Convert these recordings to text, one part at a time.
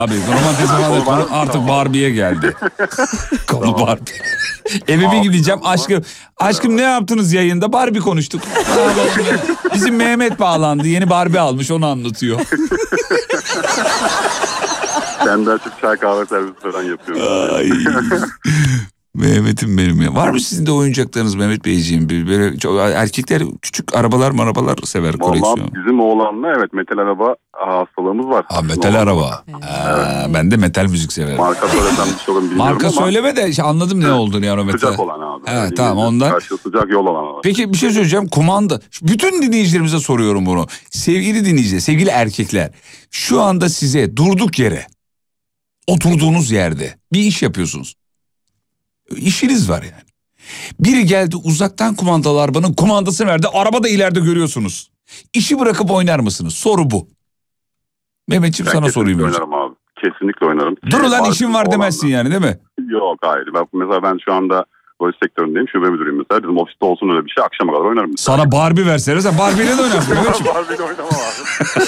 Abi romantizm falan artık Barbie'ye geldi. Konu Barbie. Eve bir gideceğim aşkım ne yaptınız yayında? Barbie konuştuk. Bizim Mehmet bağlandı, yeni Barbie almış, onu anlatıyor. Ben de açık çay kahve servisi falan yapıyorum. Ay. Mehmet'im benim ya. Var mı sizin de oyuncaklarınız Mehmet Beyciğim? Böyle erkekler küçük arabalar sever, koleksiyon. Vallahi bizim oğlanla evet metal araba hastalığımız var. Metal araba. Evet. Ben de metal müzik severim. Marka söylesem bir şey olur bilmiyorum Marka ama. söyleme de anladım ne olduğunu yani o metal. Sıcak olan abi. Evet tamam ondan. Karşı sıcak yol olan abi. Peki bir şey söyleyeceğim, kumanda. Bütün dinleyicilerimize soruyorum bunu. Sevgili dinleyiciler, sevgili erkekler. Şu anda size durduk yere, oturduğunuz yerde bir iş yapıyorsunuz. İşiniz var yani. Biri geldi uzaktan kumandalı arabanın kumandasını verdi. Araba da ileride görüyorsunuz. İşi bırakıp oynar mısınız? Soru bu. Mehmetciğim sana sorayım. Kesinlikle oynarım abi. Kesinlikle oynarım. Dur ulan işim var demezsin yani değil mi? Yok hayır. Ben şu anda polis sektöründeyim. Şube müdürüyüm mesela. Bizim ofiste olsun öyle bir şey. Akşama kadar oynarım. Mesela. Sana Barbie verseler sen Barbie'yle de oynarsın. Barbie'yle oynamam abi.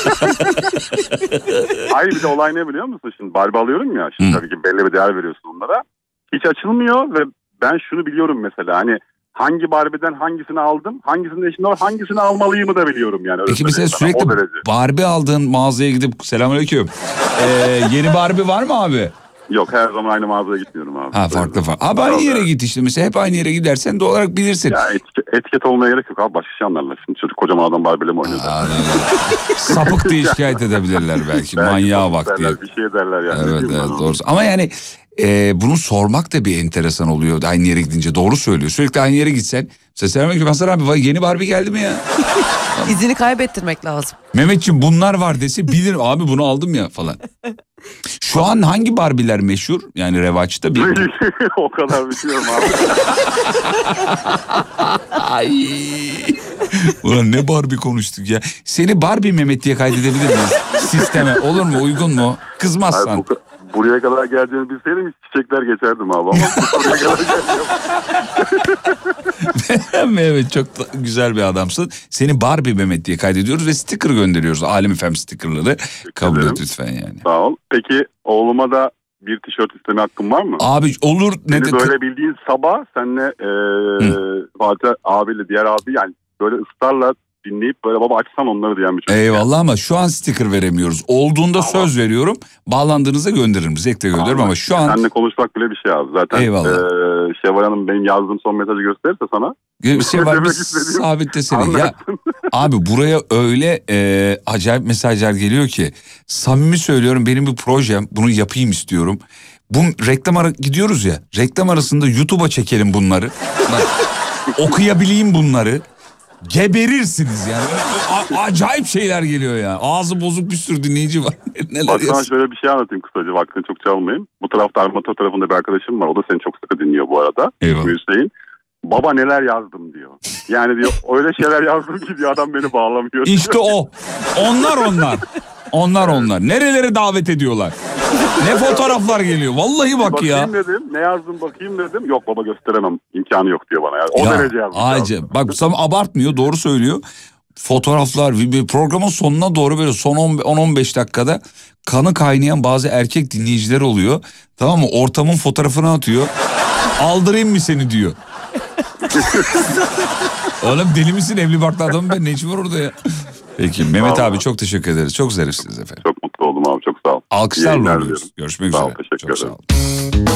Hayır bir de olay ne biliyor musun? Şimdi Barbie alıyorum ya. Şimdi tabii ki belli bir değer veriyorsun onlara. Hiç açılmıyor ve ben şunu biliyorum mesela. Hani hangi Barbie'den hangisini aldım, hangisinin eşinde var, hangisini almalıyımı da biliyorum yani. Peki mesela sürekli Barbie aldığın mağazaya gidip selamünaleyküm. Yeni Barbie var mı abi? Yok her zaman aynı mağazaya gitmiyorum abi. Ha farklı. Abi aynı yere git işte mesela, hep aynı yere gidersen doğal olarak bilirsin. Ya etiket olmaya gerek yok abi, başka şey anlarlar. Şimdi çocuk kocaman adam Barbie'le mi oynuyor? Sapık diye şikayet edebilirler belki manyağa bak diye. Bir şey derler yani. Evet doğrusu. Ama yani bunu sormak da bir enteresan oluyor aynı yere gidince, doğru söylüyor. Sürekli aynı yere gitsen. Selamünaleyküm Hasan abi, yeni Barbie geldi mi ya? İzini kaybettirmek lazım. Mehmetciğim bunlar var dese bilir abi, bunu aldım ya falan. Şu an hangi Barbie'ler meşhur? Yani revaçta bir... O kadar bilmiyorum abi. Ay. Ulan ne Barbie konuştuk ya. Seni Barbie Mehmet diye kaydedebilir miyiz? Sisteme olur mu, uygun mu? Kızmazsan. Abi, buraya kadar geleceğini bilseydim hiç çiçekler geçerdim abi ama buraya kadar geleceğim. Mehmet çok güzel bir adamsın. Seni Barbie Mehmet diye kaydediyoruz ve sticker gönderiyoruz. Alem FM stickerları. Kabul et lütfen yani. Sağ ol. Peki oğluma da bir tişört isteme hakkım var mı? Abi olur. Seni böyle bildiğin sabah senle Fatih abiyle diğer abi yani böyle ısrarla dinleyip böyle baba açsan onları diyen bir çocuk. Eyvallah ama şu an sticker veremiyoruz. Olduğunda söz veriyorum. Bağlandığınızda gönderirim. Zevkle gönderirim ama şu an... Seninle konuşmak bile bir şey abi. Zaten Şevval Hanım benim yazdığım son mesajı gösterirse sana... Bir şey var, bir sabitlesene. Ya, abi buraya öyle acayip mesajlar geliyor ki. Samimi söylüyorum, benim bir projem, bunu yapayım istiyorum. Bu reklam gidiyoruz ya, reklam arasında YouTube'a çekelim bunları. Bak, okuyabileyim bunları. Geberirsiniz yani. Acayip şeyler geliyor ya. Ağzı bozuk bir sürü dinleyici var. Bak sana şöyle bir şey anlatayım kısaca, vaktini çok çalmayayım. Bu tarafta Armatör tarafında bir arkadaşım var. O da seni çok sıkı dinliyor bu arada. Eyvallah. Hüseyin. Baba neler yazdım diyor. Yani diyor öyle şeyler yazdım ki diyor adam beni bağlamıyor. İşte o. Onlar. Nerelere davet ediyorlar. Ne fotoğraflar geliyor. Vallahi bak bakayım ya. Dedim, ne yazdım bakayım dedim. Yok baba gösteremem. İmkanı yok diyor bana. Yani. O derece yazdım. Acayip. Bak Sam abartmıyor, doğru söylüyor. Fotoğraflar bir programın sonuna doğru böyle son 10-15 dakikada kanı kaynayan bazı erkek dinleyiciler oluyor. Tamam mı? Ortamın fotoğrafını atıyor. Aldırayım mı seni diyor. Oğlum deli misin, evli barklı adamım ben, ne işim var orada ya. Peki Mehmet abi çok teşekkür ederiz. Çok zarifsiniz efendim. Çok mutlu oldum abi, çok sağ ol. Alkışlarla oluyoruz. Görüşmek üzere. Teşekkür ederim. Çok sağ ol.